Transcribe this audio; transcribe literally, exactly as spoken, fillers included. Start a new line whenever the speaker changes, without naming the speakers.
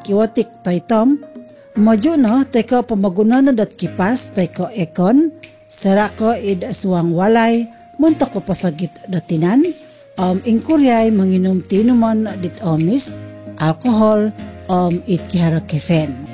kiwatik taitom, maju no teko pemagunana dat kipas teko ekon, serako id suang walay, muntok papasagit datinan, om ingkuryay manginom tinuman dit omis, alkohol, om it kihara kefen.